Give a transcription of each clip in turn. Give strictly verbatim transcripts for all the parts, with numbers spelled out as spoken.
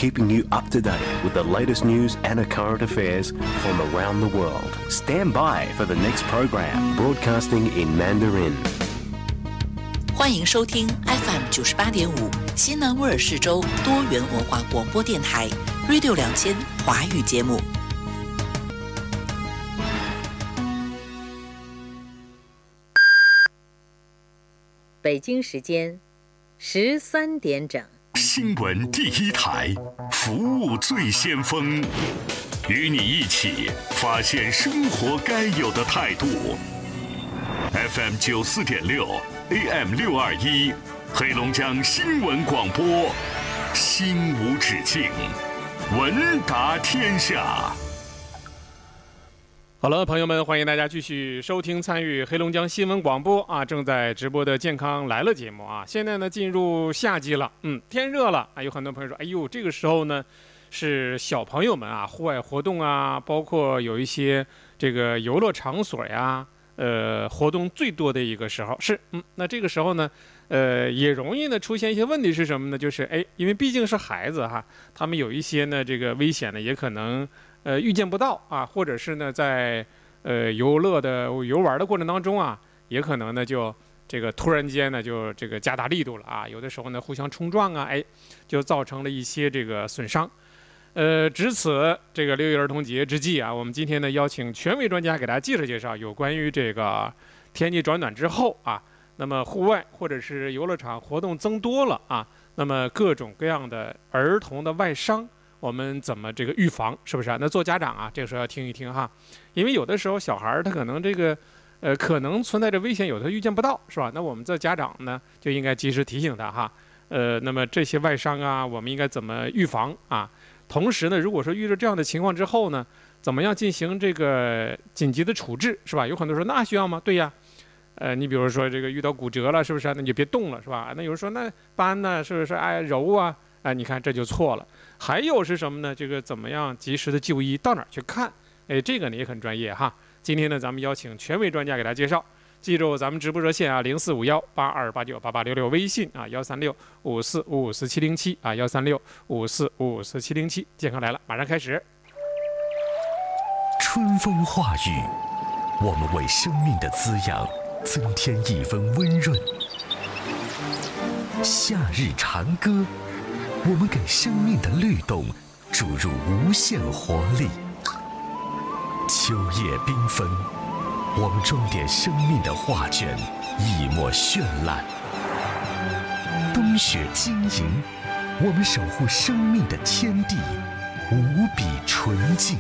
keeping you up to date with the latest news and current affairs from around the world. Stand by for the next program, broadcasting in Mandarin. 欢迎收听 F M 九十八点五西南威尔士州多元文化广播电台 Radio 两千华语节目。 北京时间十三点整。 新闻第一台，服务最先锋，与你一起发现生活该有的态度。F M 九四点六 A M 六二一，黑龙江新闻广播，心无止境，闻达天下。 好了，朋友们，欢迎大家继续收听参与黑龙江新闻广播啊，正在直播的健康来了节目啊。现在呢进入夏季了，嗯，天热了啊，有很多朋友说，哎呦，这个时候呢是小朋友们啊户外活动啊，包括有一些这个游乐场所呀，呃，活动最多的一个时候是，嗯，那这个时候呢，呃，也容易呢出现一些问题是什么呢？就是哎，因为毕竟是孩子哈，他们有一些呢这个危险呢也可能。呃，预见不到啊，或者是呢，在呃游乐的游玩的过程当中啊，也可能呢就这个突然间呢就这个加大力度了啊，有的时候呢互相冲撞啊，哎，就造成了一些这个损伤。呃，值此这个六一儿童节之际啊，我们今天呢邀请权威专家给大家介绍介绍有关于这个天气转暖之后啊，那么户外或者是游乐场活动增多了啊，那么各种各样的儿童的外伤。我们怎么这个预防，是不是啊？那做家长啊，这个时候要听一听哈，因为有的时候小孩他可能这个，呃，可能存在着危险，有的预见不到，是吧？那我们做家长呢，就应该及时提醒他哈，呃，那么这些外伤啊，我们应该怎么预防啊？同时呢，如果说遇到这样的情况之后呢，怎么样进行这个紧急的处置，是吧？有很多人说那需要吗？对呀，呃，你比如说这个遇到骨折了，是不是？那你就别动了，是吧？那有人说那斑呢，是不是？哎，揉啊。哎，你看这就错了。还有是什么呢？这个怎么样及时的就医？到哪儿去看？哎，这个呢也很专业哈。今天呢，咱们邀请权威专家给大家介绍。记住咱们直播热线啊，零四五幺八二八九八八六六，微信啊幺三六五四五五四七零七啊幺三六五四五五四七零七。健康来了，马上开始。 春风化雨，我们为生命的滋养增添一分温润。夏日长歌。我们给生命的律动注入无限活力。秋叶缤纷，我们装点生命的画卷，一抹绚烂。冬雪晶莹，我们守护生命的天地，无比纯净。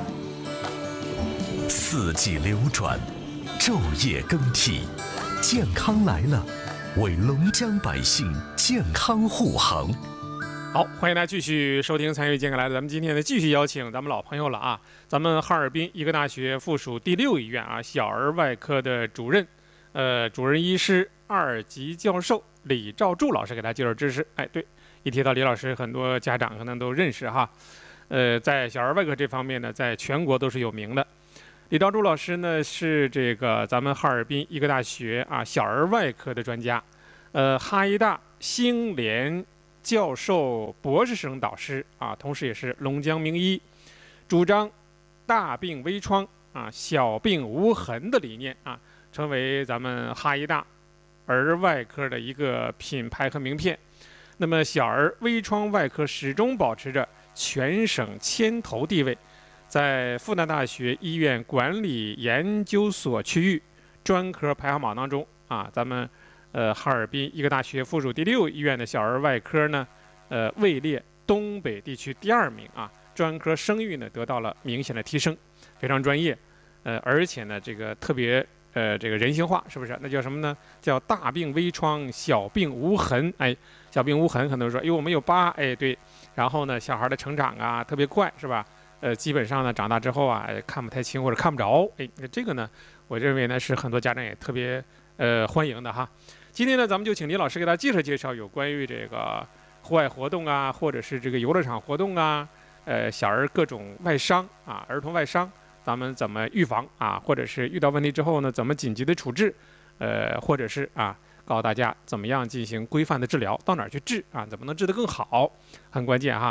四季流转，昼夜更替，健康来了，为龙江百姓健康护航。 好，欢迎大家继续收听参与健康来了。咱们今天呢继续邀请咱们老朋友了啊，咱们哈尔滨医科大学附属第六医院啊小儿外科的主任，呃，主任医师二级教授李兆柱老师给大家介绍知识。哎，对，一提到李老师，很多家长可能都认识哈。呃，在小儿外科这方面呢，在全国都是有名的。李兆柱老师呢是这个咱们哈尔滨医科大学啊小儿外科的专家，呃，哈医大星联教授、博士生导师啊，同时也是龙江名医，主张大病微创啊、小病无痕的理念啊，成为咱们哈医大儿外科的一个品牌和名片。那么，小儿微创外科始终保持着全省牵头地位，在复旦大学医院管理研究所区域专科排行榜当中啊，咱们。呃，哈尔滨医科大学附属第六医院的小儿外科呢，呃，位列东北地区第二名啊，专科声誉呢得到了明显的提升，非常专业，呃，而且呢，这个特别呃这个人性化，是不是？那叫什么呢？叫大病微创，小病无痕。哎，小病无痕，很多人说，哎，我们有疤，哎，对，然后呢，小孩的成长啊特别快，是吧？呃，基本上呢，长大之后啊，看不太清或者看不着，哎，这个呢，我认为呢是很多家长也特别呃欢迎的哈。今天呢，咱们就请李老师给大家介绍介绍有关于这个户外活动啊，或者是这个游乐场活动啊，呃，小儿各种外伤啊，儿童外伤，咱们怎么预防啊，或者是遇到问题之后呢，怎么紧急的处置，呃，或者是啊，告诉大家怎么样进行规范的治疗，到哪儿去治啊，怎么能治得更好，很关键哈。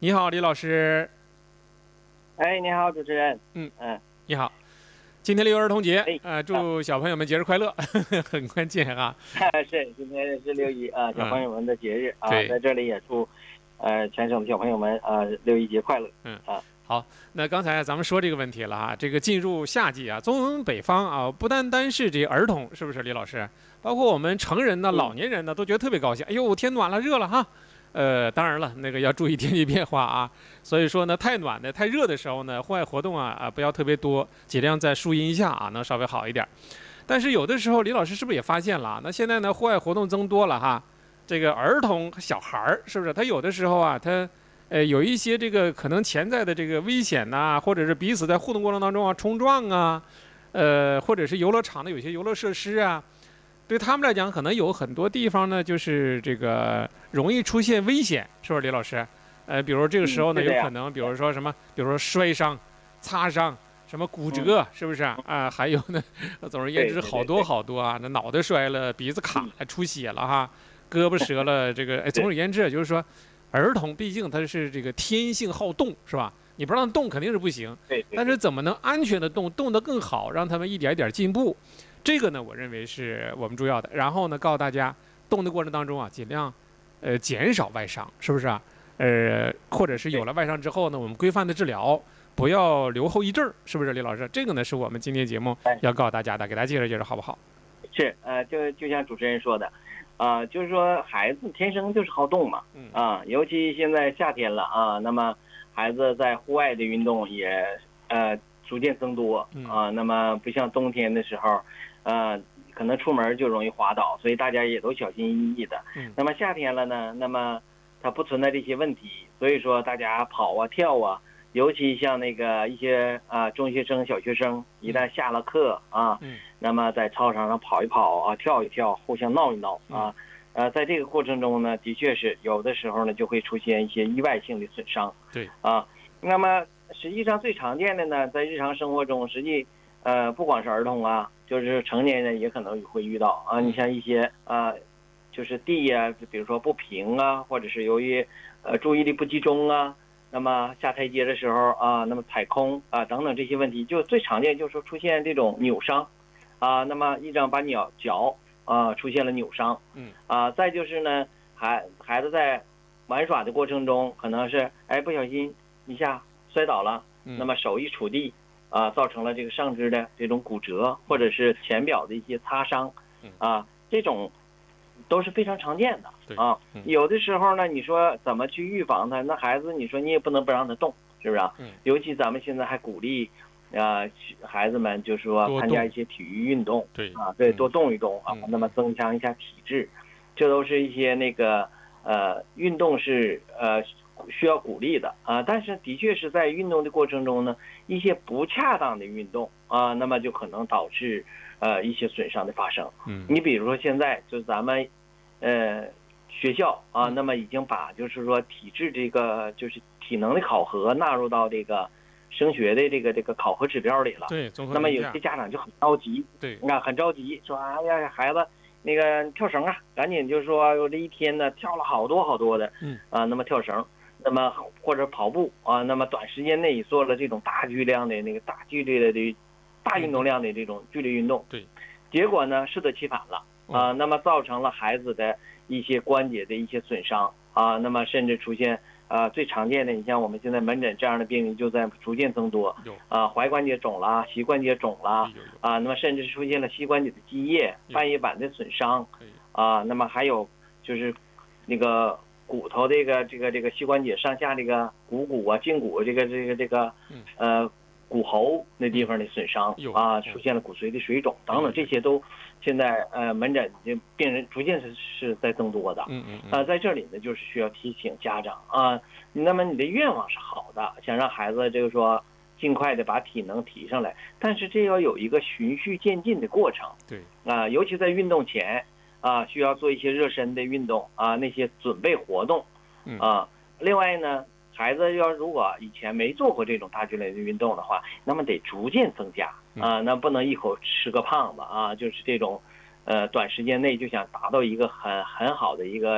你好，李老师。 哎，你好，主持人。 嗯嗯， 你好。今天六一儿童节， 哎、 呃，祝小朋友们节日快乐，啊、很关键啊。 是，今天是六一啊，小朋友们的节日、嗯、啊，在这里也祝呃全省的小朋友们啊六一节快乐。 嗯啊， 好，那刚才咱们说这个问题了哈，这个进入夏季啊，从我们北方啊，不单单是这儿童，是不是李老师？包括我们成人呢、 嗯、 老年人呢，都觉得特别高兴。哎呦，天暖了，热了哈。呃，当然了，那个要注意天气变化啊。所以说呢，太暖的、太热的时候呢，户外活动啊啊不要特别多，尽量在树荫下啊，能稍微好一点。但是有的时候，李老师是不是也发现了？那现在呢，户外活动增多了哈，这个儿童、小孩儿是不是？他有的时候啊，他呃有一些这个可能潜在的这个危险呐、啊，或者是彼此在互动过程当中啊冲撞啊，呃，或者是游乐场的有些游乐设施啊。对他们来讲，可能有很多地方呢，就是这个容易出现危险，是不是李老师？呃，比如这个时候呢， 嗯、 有可能，比如说什么，比如说摔伤、擦伤，什么骨折，嗯、是不是啊？啊，还有呢，总而言之，好多好多啊，那脑袋摔了，鼻子卡了，出血了哈，胳膊折了，这个，哎，总而言之，就是说，儿童毕竟他是这个天性好动，是吧？你不让动肯定是不行， 对。 但是怎么能安全的动，动得更好，让他们一点一点进步？这个呢，我认为是我们重要的。然后呢，告诉大家，动的过程当中啊，尽量，呃，减少外伤，是不是啊？呃，或者是有了外伤之后呢，我们规范的治疗，不要留后遗症，是不是，李老师？这个呢，是我们今天节目要告诉大家的，给大家介绍介绍，好不好？ 是，呃，就就像主持人说的，啊、呃，就是说孩子天生就是好动嘛， 嗯啊，尤其现在夏天了啊，那么孩子在户外的运动也呃逐渐增多啊，那么不像冬天的时候。呃，可能出门就容易滑倒，所以大家也都小心翼翼的。 嗯， 那么夏天了呢，那么它不存在这些问题，所以说大家跑啊跳啊，尤其像那个一些啊、呃、中学生、小学生，一旦下了课啊， 嗯， 那么在操场上跑一跑啊，跳一跳，互相闹一闹啊，呃，在这个过程中呢，的确是有的时候呢就会出现一些意外性的损伤。 对啊，那么实际上最常见的呢，在日常生活中，实际呃不光是儿童啊。就是成年人也可能会遇到啊，你像一些啊，就是地呀、啊，比如说不平啊，或者是由于呃注意力不集中啊，那么下台阶的时候啊，那么踩空啊等等这些问题，就最常见就是说出现这种扭伤啊，那么一张把鸟脚啊出现了扭伤， 嗯啊，再就是呢，孩孩子在玩耍的过程中，可能是哎不小心一下摔倒了，那么手一触地。啊，造成了这个上肢的这种骨折，或者是前表的一些擦伤，啊，这种都是非常常见的啊。有的时候呢，你说怎么去预防它？那孩子，你说你也不能不让他动，是不是啊？尤其咱们现在还鼓励啊孩子们，就是说参加一些体育运动， 对啊，对，多动一动啊，那么增强一下体质，这都是一些那个呃运动是呃。需要鼓励的啊，但是的确是在运动的过程中呢，一些不恰当的运动啊，那么就可能导致呃一些损伤的发生。 嗯， 你比如说现在就是咱们呃学校啊，那么已经把就是说体质这个就是体能的考核纳入到这个升学的这个这个考核指标里了。 对， 那么有些家长就很着急， 对， 啊，很着急，说哎呀孩子。那个跳绳啊，赶紧就说我这一天呢跳了好多好多的， 嗯啊，那么跳绳。那么或者跑步啊，那么短时间内做了这种大巨量的那个大剧烈的、大运动量的这种剧烈运动， 对， 结果呢适得其反了啊，那么造成了孩子的一些关节的一些损伤啊，那么甚至出现啊最常见的，你像我们现在门诊这样的病例就在逐渐增多，啊踝关节肿了、膝关节肿了啊，那么甚至出现了膝关节的积液、半月板的损伤啊，那么还有就是那个。骨头这个这个这个膝关节上下这个股骨啊、胫骨这个这个这个呃骨喉那地方的损伤啊，出现了骨髓的水肿等等，这些都现在呃门诊的病人逐渐是是在增多的。 嗯嗯啊，在这里呢，就是需要提醒家长啊，那么你的愿望是好的，想让孩子就是说尽快的把体能提上来，但是这要有一个循序渐进的过程。 对啊，尤其在运动前。啊，需要做一些热身的运动啊，那些准备活动啊。另外呢，孩子要如果以前没做过这种大剧烈的运动的话，那么得逐渐增加啊，那不能一口吃个胖子啊，就是这种，呃，短时间内就想达到一个很很好的一个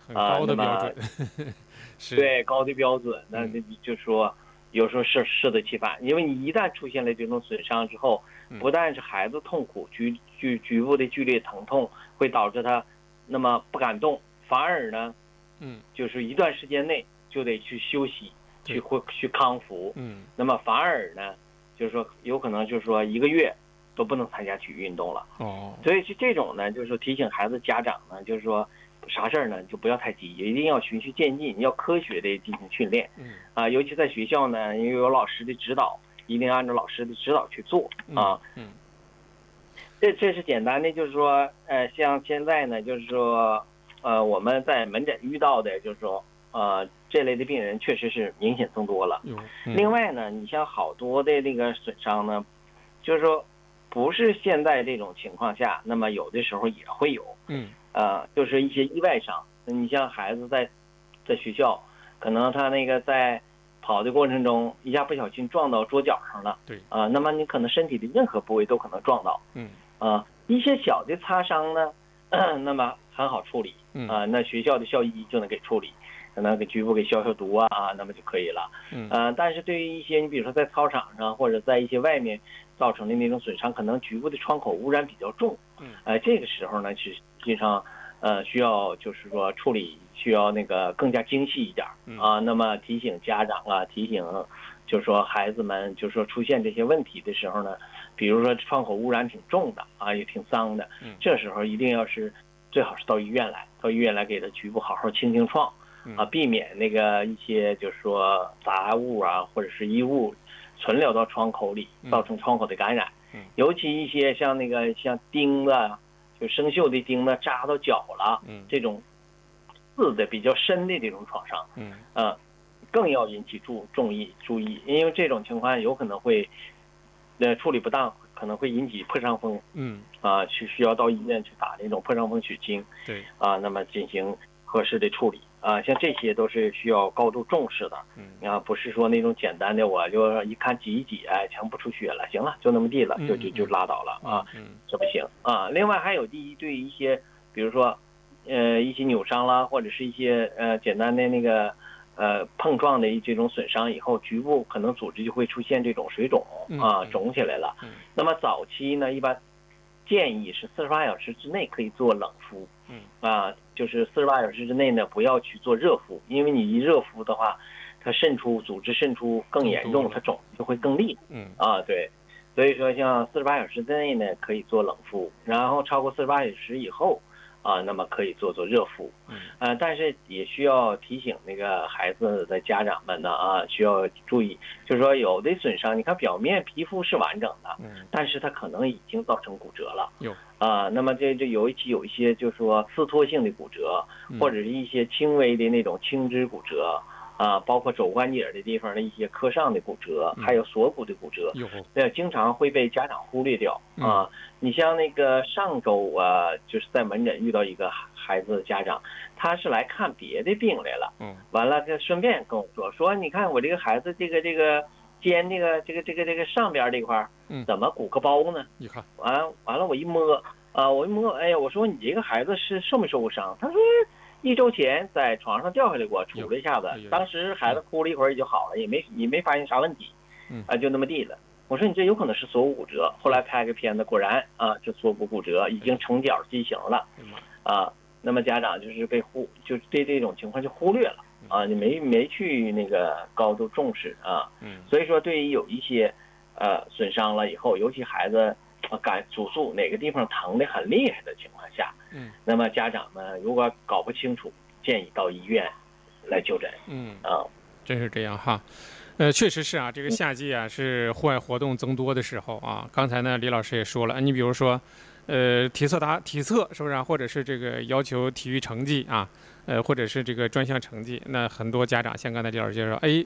很高的标准，是对高的标准，那你就说有时候适适得其反，因为你一旦出现了这种损伤之后，不但是孩子痛苦，局局局部的剧烈疼痛会导致他那么不敢动，反而呢， 嗯， 就是一段时间内就得去休息，去恢去康复， 嗯， 那么反而呢，就是说有可能就是说一个月都不能参加体育运动了。 哦， 所以就这种呢，就是说提醒孩子家长呢，就是说啥事儿呢就不要太急，一定要循序渐进，要科学的进行训练。 嗯啊，尤其在学校呢，因为有老师的指导，一定按照老师的指导去做啊。 嗯， 这这是简单的，就是说，呃，像现在呢，就是说，呃，我们在门诊遇到的，就是说，呃，这类的病人确实是明显增多了。 嗯、 另外呢，你像好多的那个损伤呢，就是说，不是现在这种情况下，那么有的时候也会有。 嗯。 呃，就是一些意外伤。你像孩子在在学校，可能他那个在跑的过程中，一下不小心撞到桌角上了。 对。 啊、呃，那么你可能身体的任何部位都可能撞到。 嗯。 啊、呃，一些小的擦伤呢，那么很好处理。 嗯。 啊、呃，那学校的校医就能给处理，可能给局部给消消毒啊，那么就可以了。 嗯。 呃，但是对于一些你比如说在操场上或者在一些外面造成的那种损伤，可能局部的窗口污染比较重。 嗯。 呃，这个时候呢，实际上呃需要就是说处理需要那个更加精细一点啊。那么提醒家长啊，提醒就是说孩子们，就是说出现这些问题的时候呢，比如说窗口污染挺重的啊，也挺脏的，这时候一定要是最好是到医院来，到医院来给他局部好好清清创啊，避免那个一些就是说杂物啊或者是衣物存留到窗口里，造成窗口的感染。尤其一些像那个像钉子，就生锈的钉子扎到脚了，这种刺的比较深的这种创伤，嗯，呃，更要引起注注意注意，因为这种情况有可能会，呃，处理不当，可能会引起破伤风，嗯，啊，去需要到医院去打那种破伤风血清， 对， 啊，那么进行合适的处理。啊，像这些都是需要高度重视的，嗯，啊，不是说那种简单的，我就一看挤一挤，哎，全部出血了，行了，就那么地了，就就就拉倒了啊，嗯，这不行啊。另外还有第一，对一些，比如说，呃，一些扭伤啦，或者是一些呃简单的那个呃碰撞的这种损伤以后，局部可能组织就会出现这种水肿啊，肿起来了。那么早期呢，一般建议是四十八小时之内可以做冷敷，嗯，啊，就是四十八小时之内呢，不要去做热敷，因为你一热敷的话，它渗出组织渗出更严重，它肿就会更厉害，嗯，啊，对，所以说像四十八小时之内呢可以做冷敷，然后超过四十八小时以后，啊，那么可以做做热敷，嗯，呃，但是也需要提醒那个孩子的家长们呢，啊，需要注意，就是说有的损伤，你看表面皮肤是完整的，嗯，但是它可能已经造成骨折了，有。啊，那么这这有一起有一些就是说刺脱性的骨折，或者是一些轻微的那种轻支骨折，啊，包括肘关节的地方的一些磕上的骨折，还有锁骨的骨折，对，经常会被家长忽略掉啊。你像那个上周啊，就是在门诊遇到一个孩子的家长，他是来看别的病来了，嗯，完了他顺便跟我说说，你看我这个孩子这个这个。肩这个这个这个这个上边这块嗯，怎么鼓个包呢？你看，完完了，我一摸啊，我一摸，哎呀，我说你这个孩子是受没受过伤？他说一周前在床上掉下来过，杵了一下子，当时孩子哭了一会儿也就好了，也没也没发现啥问题，啊，就那么地了。我说你这有可能是锁骨骨折，后来拍个片子，果然啊，这锁骨骨折已经成角畸形了，啊，那么家长就是被忽就对这种情况就忽略了。啊，你没没去那个高度重视啊，嗯，所以说对于有一些呃损伤了以后，尤其孩子感主诉哪个地方疼得很厉害的情况下，嗯，那么家长们如果搞不清楚，建议到医院来就诊，嗯啊， 真是这样哈。呃，确实是啊，这个夏季啊是户外活动增多的时候啊。刚才呢，李老师也说了，你比如说，呃，体测答体测是不是啊？或者是这个要求体育成绩啊，呃，或者是这个专项成绩，那很多家长像刚才李老师介绍，哎，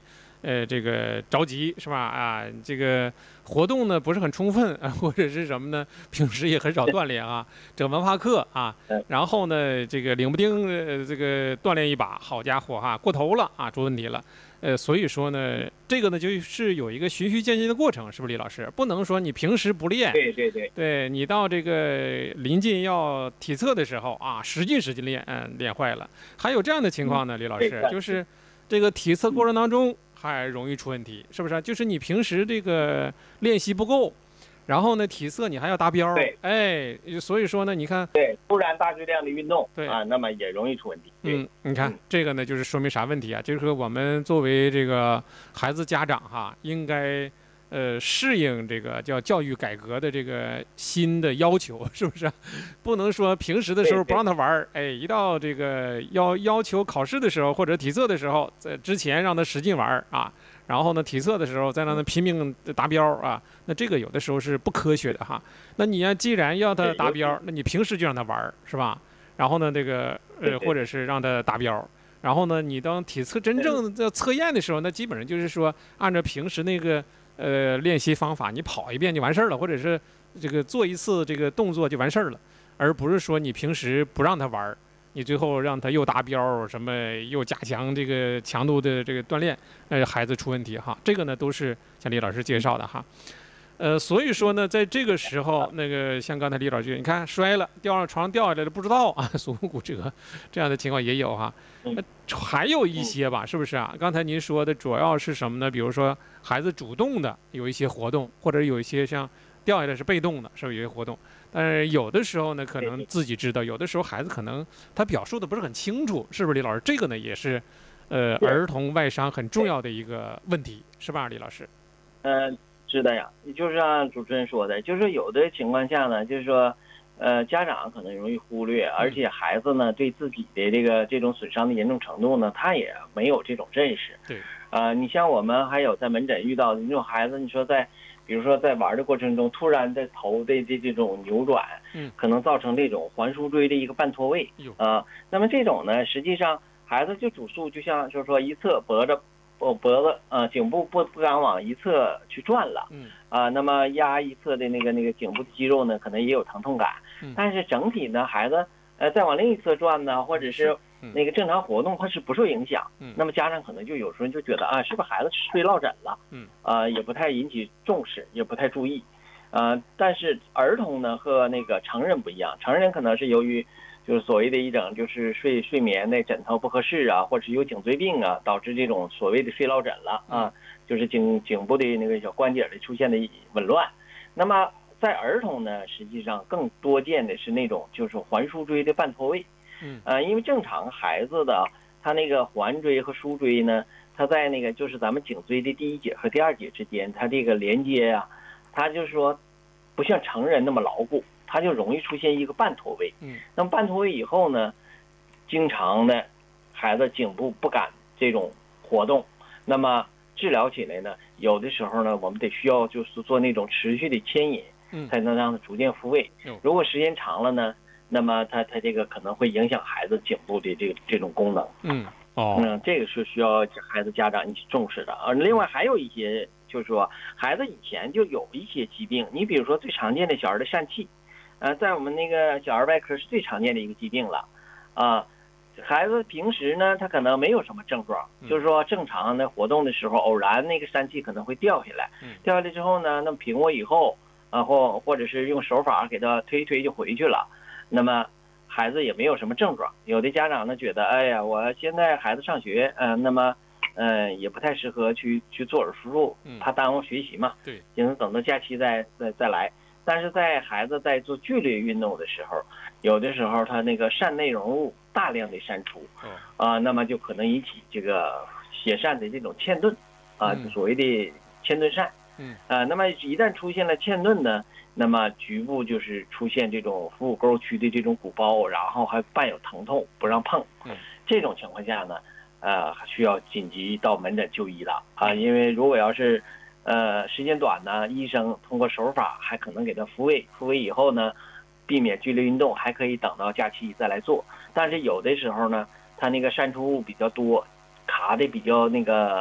呃，这个着急是吧？啊，这个活动呢不是很充分啊，或者是什么呢？平时也很少锻炼啊，整文化课啊，然后呢，这个领不丁呃，这个锻炼一把，好家伙哈，过头了啊，出问题了。呃，所以说呢，这个呢就是有一个循序渐进的过程，是不是李老师？不能说你平时不练， 对对对， 对你到这个临近要体测的时候啊，使劲使劲练，嗯，练坏了。还有这样的情况呢，李老师，就是这个体测过程当中。还容易出问题，是不是？就是你平时这个练习不够，然后呢，体测你还要达标， 对， 哎，所以说呢，你看， 对，突然大质量的运动， 对啊，那么也容易出问题。 嗯，你看、嗯、这个呢，就是说明啥问题啊？就是我们作为这个孩子家长哈，应该呃适应这个叫教育改革的这个新的要求，是不是？不能说平时的时候不让他玩儿，哎，一到这个要要求考试的时候或者体测的时候，在之前让他使劲玩儿啊，然后呢体测的时候再让他拼命达标啊，那这个有的时候是不科学的哈。那你要既然要他达标，那你平时就让他玩儿，是吧？然后呢，这个呃或者是让他达标。然后呢，你当体测真正的测验的时候，那基本上就是说按照平时那个呃练习方法，你跑一遍就完事儿了，或者是这个做一次这个动作就完事儿了，而不是说你平时不让他玩，你最后让他又达标，什么又加强这个强度的这个锻炼，那孩子出问题哈。这个呢都是像李老师介绍的哈。呃，所以说呢，在这个时候，那个像刚才李老师，你看摔了，掉上床上掉下来了，不知道啊，锁骨骨折这样的情况也有哈。呃、还有一些吧，是不是啊？刚才您说的主要是什么呢？比如说孩子主动的有一些活动，或者有一些像掉下来是被动的，是不是有些活动？但是有的时候呢，可能自己知道，有的时候孩子可能他表述的不是很清楚，是不是李老师？这个呢也是，呃，儿童外伤很重要的一个问题，是吧，李老师？ 嗯、呃。是的呀，就是像主持人说的，就是有的情况下呢，就是说，呃，家长可能容易忽略，而且孩子呢对自己的这个这种损伤的严重程度呢，他也没有这种认识。 对， 啊、呃，你像我们还有在门诊遇到的那种孩子，你说在，比如说在玩的过程中，突然在头的这这种扭转， 嗯， 可能造成这种环枢椎的一个半脱位，啊、呃，那么这种呢，实际上孩子就主诉就像就是说一侧脖子。哦，脖子呃颈部不不敢往一侧去转了， 嗯啊、呃，那么压一侧的那个那个颈部的肌肉呢，可能也有疼痛感， 嗯、 但是整体呢，孩子呃再往另一侧转呢，或者是那个正常活动，它是不受影响。 嗯， 那么家长可能就有时候就觉得啊，是不是孩子睡落枕了？ 嗯， 啊、呃，也不太引起重视，也不太注意，呃，但是儿童呢和那个成人不一样，成人可能是由于。就是所谓的一种就是睡睡眠的枕头不合适啊，或者是有颈椎病啊，导致这种所谓的睡落枕了啊，就是颈颈部的那个小关节的出现的紊乱。那么在儿童呢，实际上更多见的是那种就是环枢椎的半脱位。 嗯， 呃，因为正常孩子的他那个环椎和枢椎呢，它在那个就是咱们颈椎的第一节和第二节之间，它这个连接啊，它就是说不像成人那么牢固。它就容易出现一个半脱位， 嗯， 那么半脱位以后呢，经常的孩子颈部不敢这种活动，那么治疗起来呢，有的时候呢，我们得需要就是做那种持续的牵引， 嗯， 才能让它逐渐复位。 嗯， 如果时间长了呢，那么它它这个可能会影响孩子颈部的这个这种功能。 嗯，哦， 嗯，这个是需要孩子家长一起重视的啊。另外还有一些就是说，孩子以前就有一些疾病，你比如说最常见的小儿的疝气。呃，在我们那个小儿外科是最常见的一个疾病了，啊，孩子平时呢，他可能没有什么症状，就是说正常的活动的时候，偶然那个疝气可能会掉下来，掉下来之后呢，那么平卧以后，然后或者是用手法给他推一推就回去了，那么孩子也没有什么症状。有的家长呢觉得，哎呀，我现在孩子上学，嗯、呃，那么，嗯、呃，也不太适合去去做手术，怕耽误学习嘛， 对， 因此等到假期再再再来。但是在孩子在做剧烈运动的时候，有的时候他那个疝内容物大量的散出，啊、呃，那么就可能引起这个血疝的这种嵌顿，啊、呃，所谓的嵌顿疝， 嗯， 啊、呃，那么一旦出现了嵌顿呢，那么局部就是出现这种腹股沟区的这种鼓包，然后还伴有疼痛，不让碰， 嗯， 这种情况下呢，呃，需要紧急到门诊就医了啊，因为如果要是呃，时间短呢，医生通过手法还可能给他复位，复位以后呢，避免剧烈运动，还可以等到假期再来做。但是有的时候呢，他那个疝出物比较多，卡的比较那个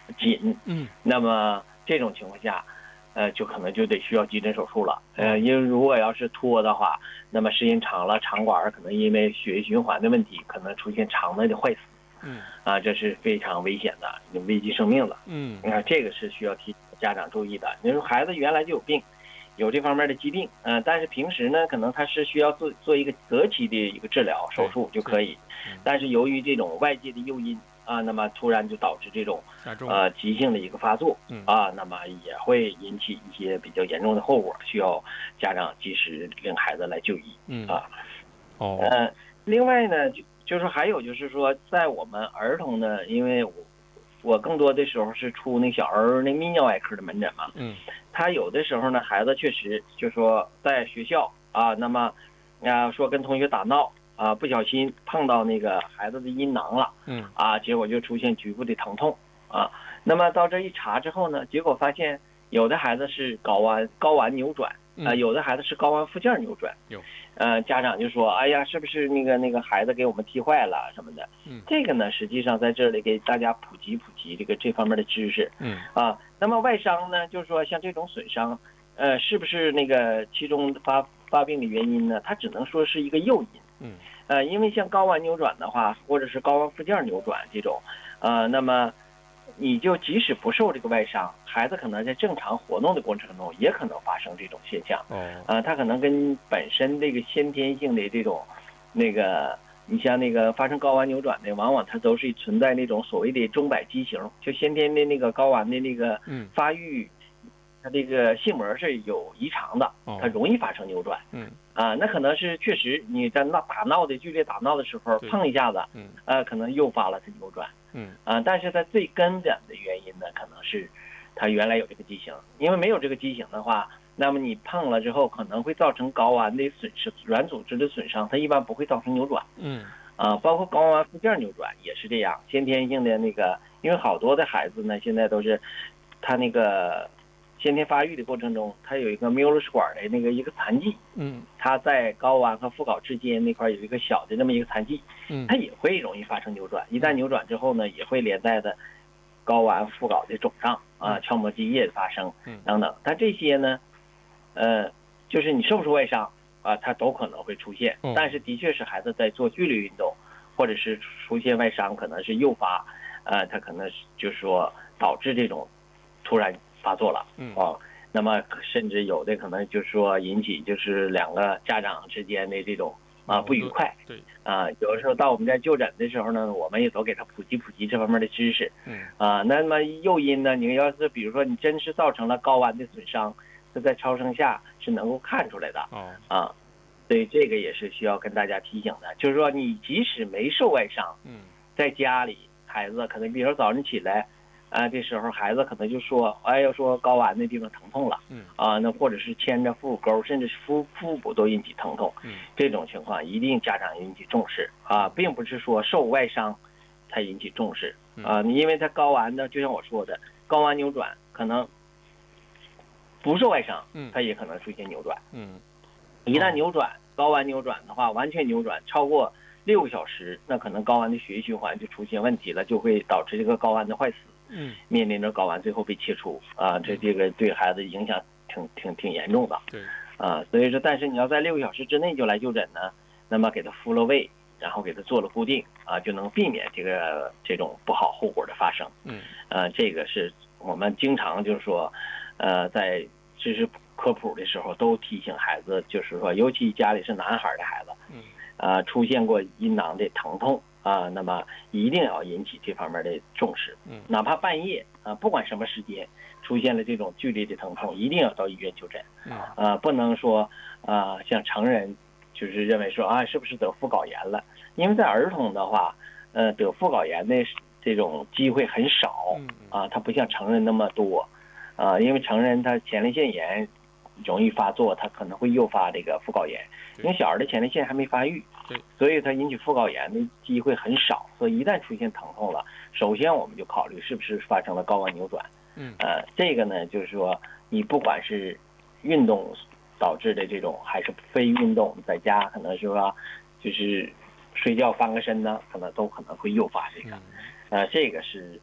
紧， 嗯， 那么这种情况下，呃，就可能就得需要急诊手术了。呃，因为如果要是拖的话，那么时间长了，肠管可能因为血液循环的问题，可能出现肠内的坏死。 嗯， 啊，这是非常危险的，危及生命的。 嗯， 你看这个是需要提醒家长注意的。你说孩子原来就有病，有这方面的疾病，嗯、呃，但是平时呢，可能他是需要做做一个择期的一个治疗手术就可以，但是由于这种外界的诱因啊，那么突然就导致这种呃急性的一个发作啊，那么也会引起一些比较严重的后果，需要家长及时领孩子来就医。 嗯啊， 哦， 呃，另外呢，就就是还有就是说，在我们儿童呢，因为我我更多的时候是出那小儿那泌尿外科的门诊嘛， 嗯， 他有的时候呢，孩子确实就说在学校啊，那么啊说跟同学打闹啊，不小心碰到那个孩子的阴囊了， 嗯， 啊，结果就出现局部的疼痛啊，那么到这一查之后呢，结果发现有的孩子是睾丸睾丸扭转。啊、呃，有的孩子是睾丸附件扭转， 有， 呃，家长就说，哎呀，是不是那个那个孩子给我们踢坏了什么的？ 嗯， 这个呢，实际上在这里给大家普及普及这个这方面的知识。 嗯， 啊，那么外伤呢，就是说像这种损伤，呃，是不是那个其中发发病的原因呢？它只能说是一个诱因。 嗯， 呃，因为像睾丸扭转的话，或者是睾丸附件扭转这种，呃，那么。你就即使不受这个外伤，孩子可能在正常活动的过程中，也可能发生这种现象。 哦， 呃，他可能跟本身这个先天性的这种，那个，你像那个发生睾丸扭转的，往往它都是存在那种所谓的钟摆畸形，就先天的那个睾丸的那个发育，嗯、它这个性膜是有异常的，它容易发生扭转。 嗯， 啊、呃，那可能是确实你在闹打闹的剧烈打闹的时候碰一下子， 嗯， 呃，可能诱发了它扭转。 嗯啊、呃，但是它最根本的原因呢，可能是它原来有这个畸形，因为没有这个畸形的话，那么你碰了之后可能会造成睾丸的损失、软组织的损伤，它一般不会造成扭转。 嗯， 啊、呃，包括睾丸附件扭转也是这样，先天性的那个，因为好多的孩子呢，现在都是他那个先天发育的过程中，他有一个缪勒氏管的那个一个残疾， 嗯， 他在睾丸和附睾之间那块有一个小的那么一个残疾。 嗯， 它也会容易发生扭转，一旦扭转之后呢，也会连带的睾丸附睾的肿胀啊、鞘膜积液的发生等等。但这些呢，呃，就是你受不受外伤啊，它都可能会出现。但是的确是孩子在做剧烈运动，或者是出现外伤，可能是诱发，呃，它可能就是说导致这种突然发作了啊。那么甚至有的可能就是说引起就是两个家长之间的这种。啊，不愉快。 对。 啊，有的时候到我们这就诊的时候呢，我们也都给他普及普及这方面的知识。 嗯。 啊，那么诱因呢？你要是比如说你真是造成了睾丸的损伤，这在超声下是能够看出来的。 哦。 啊，所以这个也是需要跟大家提醒的，就是说你即使没受外伤， 嗯，在家里孩子可能比如说早上起来。啊，这时候孩子可能就说，哎呀，说睾丸那地方疼痛了， 嗯， 啊，那或者是牵着腹沟，甚至是腹腹部都引起疼痛， 嗯， 这种情况一定家长引起重视啊，并不是说受外伤才引起重视啊，因为它睾丸呢，就像我说的，睾丸扭转可能不受外伤， 嗯， 它也可能出现扭转， 嗯， 一旦扭转，睾丸扭转的话，完全扭转超过六个小时，那可能睾丸的血液循环就出现问题了，就会导致这个睾丸的坏死。 嗯， 面临着睾丸最后被切除啊，这这个对孩子影响挺挺挺严重的。 对， 啊，所以说，但是你要在六个小时之内就来就诊呢，那么给他敷了位，然后给他做了固定啊，就能避免这个这种不好后果的发生。 嗯， 呃，这个是我们经常就是说，呃，在知识科普的时候都提醒孩子，就是说，尤其家里是男孩的孩子， 嗯， 啊，出现过阴囊的疼痛。啊，那么一定要引起这方面的重视， 嗯， 哪怕半夜啊，不管什么时间出现了这种剧烈的疼痛，一定要到医院就诊， 嗯， 啊，不能说啊，像成人就是认为说啊，是不是得副睾炎了？因为在儿童的话，呃，得副睾炎的这种机会很少，啊，它不像成人那么多，啊，因为成人他前列腺炎容易发作，它可能会诱发这个副睾炎，因为小儿的前列腺还没发育。 对， 所以它引起副睾炎的机会很少，所以一旦出现疼痛了，首先我们就考虑是不是发生了睾丸扭转。 嗯， 呃，这个呢，就是说你不管是运动导致的这种，还是非运动，在家可能是说就是睡觉翻个身呢，可能都可能会诱发这个。呃，这个是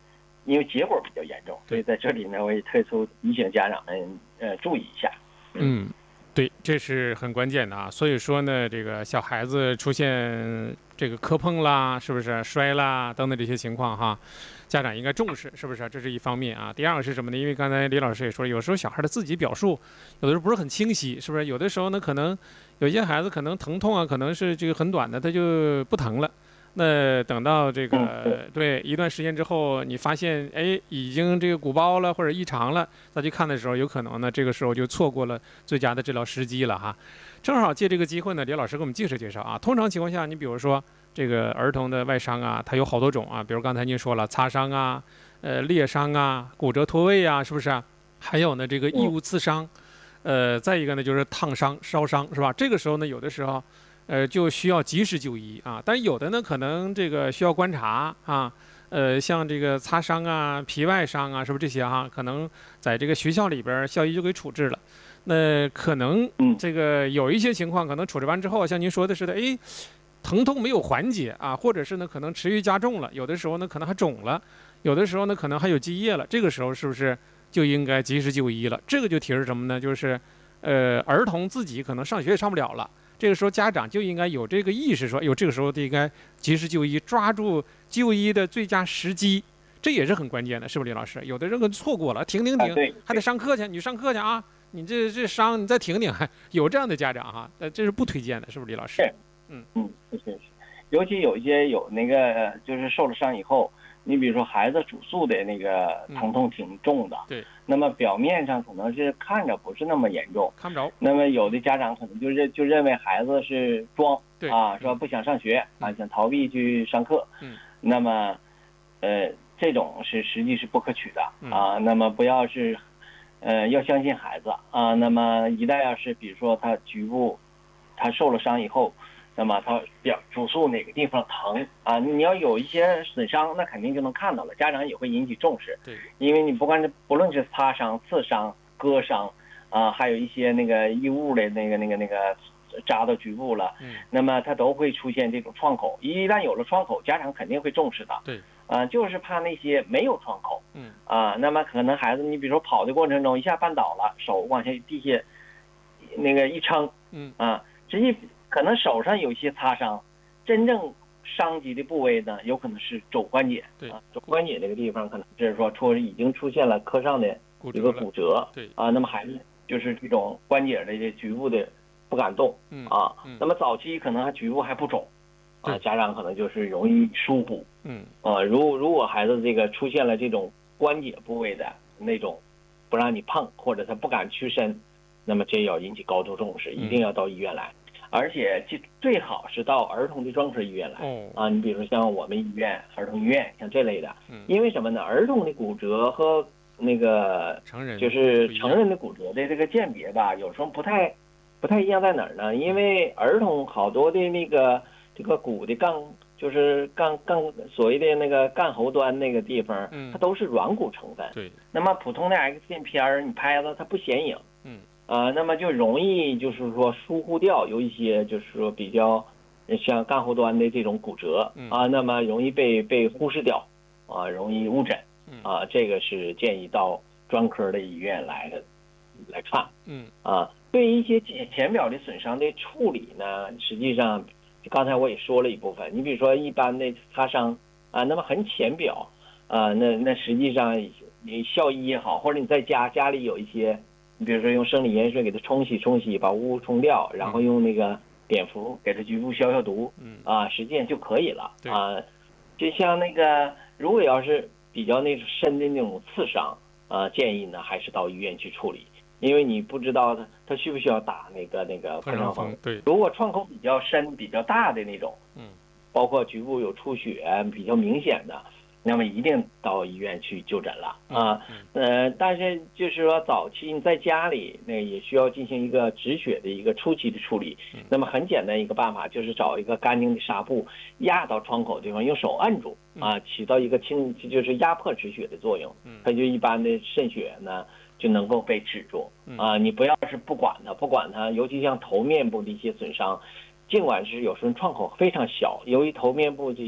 因为结果比较严重，所以在这里呢，我也特殊提醒家长们呃注意一下。 嗯，对，这是很关键的啊。所以说呢，这个小孩子出现这个磕碰啦，是不是摔啦等等这些情况哈，家长应该重视，是不是？这是一方面啊。第二个是什么呢？因为刚才李老师也说，有时候小孩的自己表述，有的时候不是很清晰，是不是？有的时候呢，可能有些孩子可能疼痛啊，可能是这个很短的，他就不疼了。那等到这个对一段时间之后，你发现哎已经这个鼓包了或者异常了，再去看的时候，有可能呢这个时候就错过了最佳的治疗时机了哈。正好借这个机会呢，李老师给我们介绍介绍啊。通常情况下，你比如说这个儿童的外伤啊，它有好多种啊，比如刚才您说了擦伤啊、呃裂伤啊、骨折脱位啊，是不是啊？还有呢这个异物刺伤，呃再一个呢就是烫伤、烧伤，是吧？这个时候呢有的时候。呃，就需要及时就医啊，但有的呢，可能这个需要观察啊，呃，像这个擦伤啊、皮外伤啊，是不是这些哈、啊？可能在这个学校里边，校医就给处置了。那可能这个有一些情况，可能处置完之后，像您说的似的，哎，疼痛没有缓解啊，或者是呢，可能持续加重了，有的时候呢，可能还肿了，有的时候呢，可能还有积液了。这个时候是不是就应该及时就医了？这个就提示什么呢？就是，呃，儿童自己可能上学也上不了了。这个时候家长就应该有这个意识，说，有这个时候就应该及时就医，抓住就医的最佳时机，这也是很关键的，是不是李老师？有的人可错过了，停停停，还得上课去，你上课去啊，你这这伤你再停停，有这样的家长哈，呃，这是不推荐的，是不是李老师？ 嗯嗯，是是是，尤其有一些有那个就是受了伤以后。你比如说孩子主诉的那个疼痛挺重的， 嗯、对， 那么表面上可能是看着不是那么严重， 看不着。 那么有的家长可能就认就认为孩子是装啊，说不想上学、嗯、啊，想逃避去上课， 嗯， 那么呃这种是实际是不可取的、 嗯、 啊，那么不要是呃要相信孩子啊，那么一旦要是比如说他局部他受了伤以后。那么他表主诉哪个地方疼啊？你要有一些损伤，那肯定就能看到了，家长也会引起重视。 对， 因为你不管是不论是擦伤、刺伤、割伤啊，还有一些那个异物的那个那个那个扎到局部了， 嗯， 那么它都会出现这种创口。一旦有了创口，家长肯定会重视的。 对， 啊，就是怕那些没有创口， 嗯， 啊，那么可能孩子你比如说跑的过程中一下绊倒了，手往下地下那个一撑， 嗯， 啊，实际。可能手上有一些擦伤，真正伤及的部位呢，有可能是肘关节。 对啊，肘关节这个地方可能就是说出已经出现了髁上的一个骨折。 对啊，那么还是就是这种关节的这局部的不敢动。 嗯啊， 嗯、 那么早期可能还局部还不肿，啊，家长可能就是容易疏忽。 嗯啊，如如果孩子这个出现了这种关节部位的那种不让你碰，或者他不敢屈伸，那么这要引起高度重视，一定要到医院来。而且最好是到儿童的专科医院来、 哦、 啊，你比如说像我们医院、儿童医院，像这类的， 嗯、 因为什么呢？儿童的骨折和那个成人就是成人的骨折的这个鉴别吧，有时候不太不太一样在哪儿呢？因为儿童好多的那个这个骨的杠，就是杠杠所谓的那个干喉端那个地方， 嗯、 它都是软骨成分。 对， 那么普通的 X 线片儿你拍了它不显影。 嗯。 呃，那么就容易就是说疏忽掉有一些就是说比较像干喉端的这种骨折啊，那么容易被被忽视掉啊，容易误诊啊，这个是建议到专科的医院来来看。 嗯啊，对于一些浅表的损伤的处理呢，实际上刚才我也说了一部分，你比如说一般的擦伤啊，那么很浅表啊，那那实际上你校医也好，或者你在家家里有一些。你比如说用生理盐水给它冲洗冲洗，把污冲掉，然后用那个碘伏给它局部消消毒， 嗯啊，实际上就可以了啊。就像那个，如果要是比较那种深的那种刺伤啊，建议呢还是到医院去处理，因为你不知道它它需不需要打那个那个破伤风。 对， 如果创口比较深、比较大的那种， 嗯， 包括局部有出血比较明显的。那么一定到医院去就诊了啊，呃，但是就是说早期你在家里那也需要进行一个止血的一个初期的处理。那么很简单一个办法就是找一个干净的纱布压到创口地方，用手按住啊，起到一个清就是压迫止血的作用。它就一般的渗血呢就能够被止住啊。你不要是不管它，不管它，尤其像头面部的一些损伤，尽管是有时候创口非常小，由于头面部的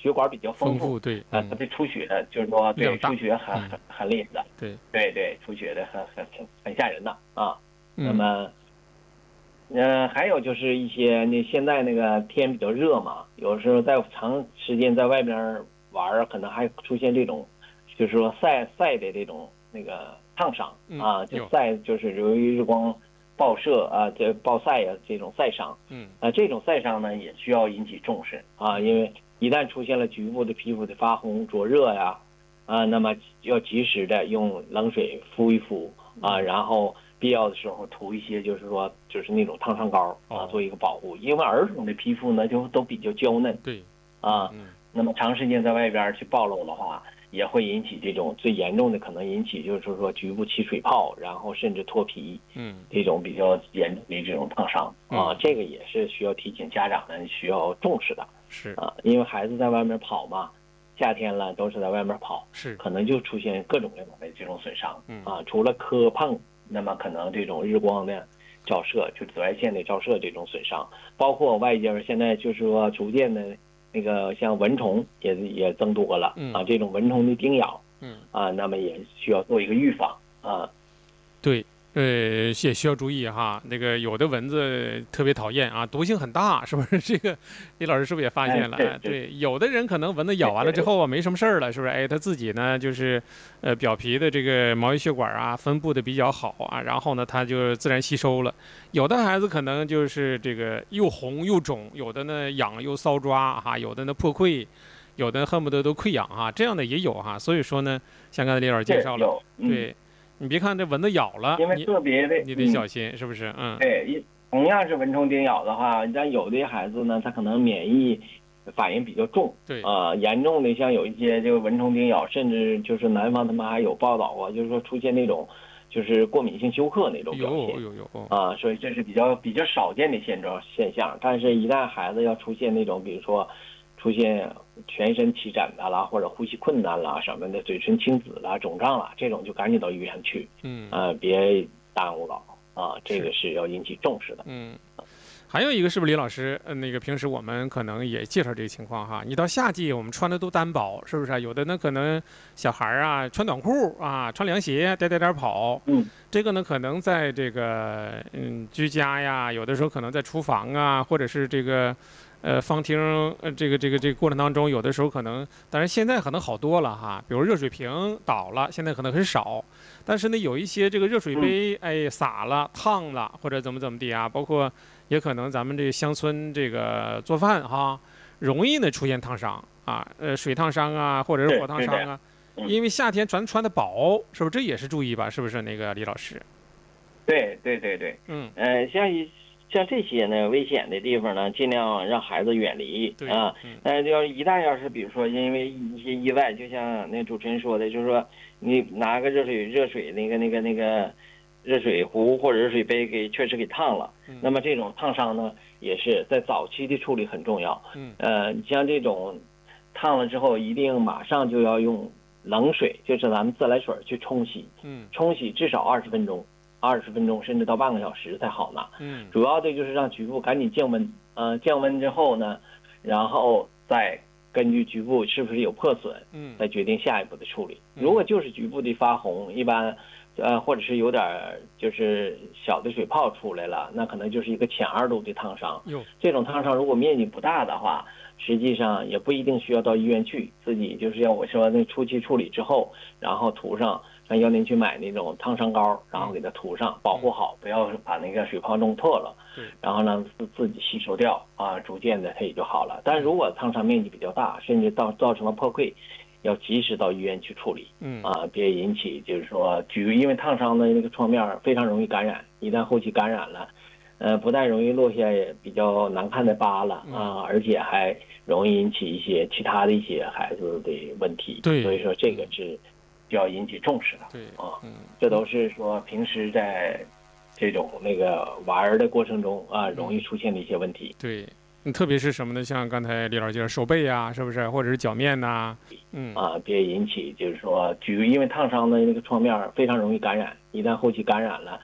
血管比较丰富， 丰富对， 啊、呃，它的出血就是说对出血很嗯、 很很厉害的， 对对对，出血的很很很很吓人的啊。 嗯、 那么，呃，还有就是一些那现在那个天比较热嘛，有时候在长时间在外边玩，可能还出现这种，就是说晒晒的这种那个烫伤啊，就晒就是由于日光暴射啊，这暴晒啊这种晒伤， 嗯， 啊这种晒伤呢也需要引起重视啊，因为一旦出现了局部的皮肤的发红、灼热呀，啊，那么要及时的用冷水敷一敷啊，然后必要的时候涂一些，就是说就是那种烫伤膏啊，做一个保护。因为儿童的皮肤呢就都比较娇嫩， 对， 啊，那么长时间在外边去暴露的话，也会引起这种最严重的可能引起就是说局部起水泡，然后甚至脱皮， 嗯， 这种比较严重的这种烫伤啊，这个也是需要提醒家长们需要重视的。 是啊，因为孩子在外面跑嘛，夏天了都是在外面跑， 是可能就出现各种各样的这种损伤， 嗯啊，除了磕碰，那么可能这种日光的照射，就紫外线的照射这种损伤，包括外界现在就是说逐渐的那个像蚊虫也也增多了， 嗯、 啊，这种蚊虫的叮咬， 嗯啊，那么也需要做一个预防啊。 对。呃，也需要注意哈。那个有的蚊子特别讨厌啊，毒性很大，是不是？这个李老师是不是也发现了？ 哎、 对, 对，有的人可能蚊子咬完了之后啊，没什么事儿了，是不是？哎，他自己呢，就是呃表皮的这个毛细血管啊分布的比较好啊，然后呢，它就自然吸收了。有的孩子可能就是这个又红又肿，有的呢痒又搔抓哈，有的呢破溃，有的恨不得都溃疡哈，这样的也有哈。所以说呢，像刚才李老师介绍了， 嗯、 对。你别看这蚊子咬了， 因为个别的你, 你得小心，嗯、是不是？嗯， 对，同样是蚊虫叮咬的话，但有的孩子呢，他可能免疫反应比较重， 对啊、呃，严重的像有一些这个蚊虫叮咬，甚至就是南方他们还有报道过，就是说出现那种就是过敏性休克那种表现， 有有有啊，所以这是比较比较少见的现状现象。但是，一旦孩子要出现那种，比如说出现全身起疹子啦，或者呼吸困难啦什么的，嘴唇青紫啦、肿胀啦，这种就赶紧到医院去， 嗯， 呃，别耽误了啊，这个是要引起重视的。 嗯，还有一个是不是李老师？呃，那个平时我们可能也介绍这个情况哈。你到夏季，我们穿的都单薄，是不是？有的呢，可能小孩啊穿短裤啊，穿凉鞋，颠颠颠跑。 嗯， 这个呢，可能在这个嗯居家呀，有的时候可能在厨房啊，或者是这个。呃，方厅呃，这个这个这个过程当中，有的时候可能，当然现在可能好多了哈，比如热水瓶倒了，现在可能很少，但是呢，有一些这个热水杯，哎，洒了、烫了，或者怎么怎么地啊，包括也可能咱们这个乡村这个做饭哈，容易呢出现烫伤啊，呃，水烫伤啊，或者是火烫伤啊，因为夏天咱穿的薄，是不是？这也是注意吧？是不是那个李老师？ 对对对对， 嗯， 呃，像一。像这些呢危险的地方呢，尽量让孩子远离啊。呃，要一旦要是比如说因为一些意外，就像那主持人说的，就是说你拿个热水热水那个那个那个热水壶或者热水杯给确实给烫了， 嗯、 那么这种烫伤呢，也是在早期的处理很重要。 嗯， 呃，像这种烫了之后，一定马上就要用冷水，就是咱们自来水去冲洗。 嗯， 冲洗至少二十分钟。二十分钟甚至到半个小时才好呢。 嗯， 主要的就是让局部赶紧降温，呃，降温之后呢，然后再根据局部是不是有破损， 嗯， 再决定下一步的处理。如果就是局部的发红，一般，呃，或者是有点就是小的水泡出来了，那可能就是一个浅二度的烫伤。这种烫伤如果面积不大的话，实际上也不一定需要到医院去，自己就是要我说那初期处理之后，然后涂上。上药店去买那种烫伤膏，然后给它涂上，保护好，不要把那个水泡弄破了。然后呢，自自己吸收掉啊，逐渐的它也就好了。但如果烫伤面积比较大，甚至到造成了破溃，要及时到医院去处理。 嗯啊，别引起就是说局，因为烫伤的那个创面非常容易感染，一旦后期感染了，呃，不但容易落下比较难看的疤了啊，而且还容易引起一些其他的一些孩子的问题。 对， 所以说这个是。就要引起重视了， 对啊， 嗯， 这都是说平时在这种那个玩的过程中啊，容易出现的一些问题。 对，特别是什么呢？像刚才李老师介绍手背啊，是不是？或者是脚面呐、啊？嗯啊，别引起就是说局，因为烫伤的那个创面非常容易感染，一旦后期感染了，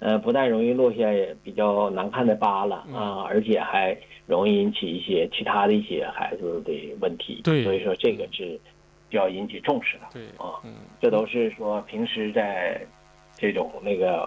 呃，不但容易落下比较难看的疤了啊，而且还容易引起一些其他的一些孩子的问题。 对， 所以说这个是需要引起重视的。 对啊， 嗯， 这都是说平时在这种那个